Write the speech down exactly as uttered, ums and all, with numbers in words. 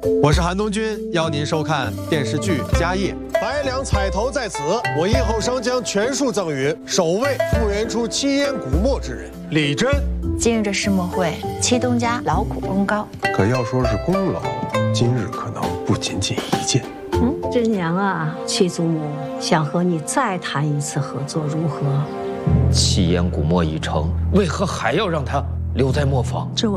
我是韩东君，邀您收看电视剧《家业》。 百两彩头在此，我殷后生将全数赠予首位复原出七烟古墨之人李真。 今日这世墨会，戚东家劳苦功高， 可要说是功劳，今日可能不仅仅一件。 嗯，真娘啊，戚祖母想和你再谈一次合作，如何？ 七烟古墨已成，为何还要让他留在磨坊？ 这我。